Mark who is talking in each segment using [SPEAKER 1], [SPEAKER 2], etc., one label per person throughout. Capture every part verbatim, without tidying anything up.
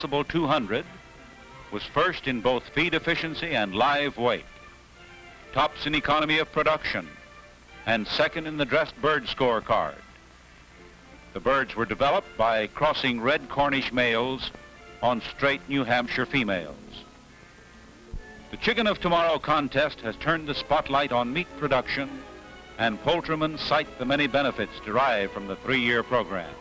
[SPEAKER 1] two hundred was first in both feed efficiency and live weight, tops in economy of production, and second in the dressed bird scorecard. The birds were developed by crossing red Cornish males on straight New Hampshire females. The Chicken of Tomorrow contest has turned the spotlight on meat production, and poultrymen cite the many benefits derived from the three-year program.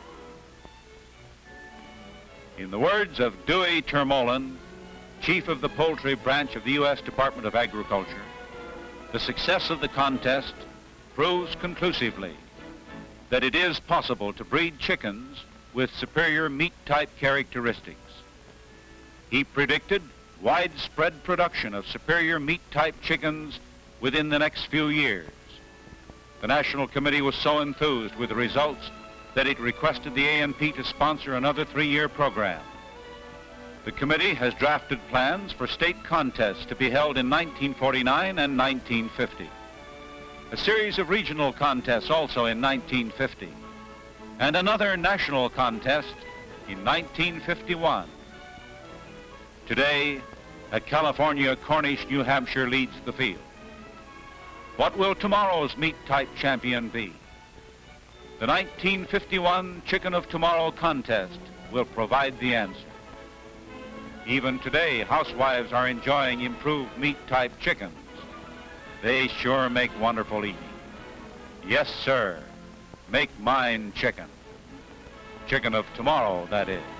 [SPEAKER 1] In the words of Dewey Termolen, chief of the poultry branch of the U S Department of Agriculture, the success of the contest proves conclusively that it is possible to breed chickens with superior meat-type characteristics. He predicted widespread production of superior meat-type chickens within the next few years. The National Committee was so enthused with the results that it requested the A N P to sponsor another three-year program. The committee has drafted plans for state contests to be held in nineteen forty-nine and nineteen fifty. A series of regional contests also in nineteen fifty, and another national contest in nineteen fifty-one. Today, a California Cornish New Hampshire leads the field. What will tomorrow's meat-type champion be? The nineteen fifty-one Chicken of Tomorrow contest will provide the answer. Even today, housewives are enjoying improved meat-type chickens. They sure make wonderful eating. Yes, sir, make mine chicken. Chicken of Tomorrow, that is.